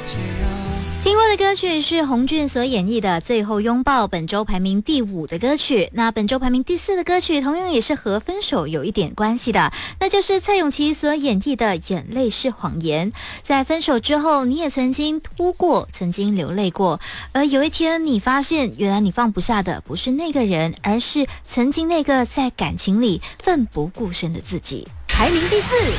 听过的歌曲是洪俊所演绎的《最后拥抱》，本周排名第5的歌曲。那本周排名第4的歌曲同样也是和分手有一点关系的，那就是蔡咏琪所演绎的《眼泪是谎言》。在分手之后，你也曾经哭过，曾经流泪过，而有一天你发现，原来你放不下的不是那个人，而是曾经那个在感情里奋不顾身的自己。排名第4。